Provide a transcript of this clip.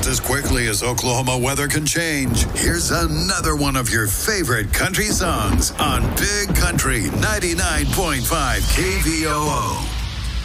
just as quickly as Oklahoma weather can change. Here's another one of your favorite country songs on Big Country 99.5 KVOO.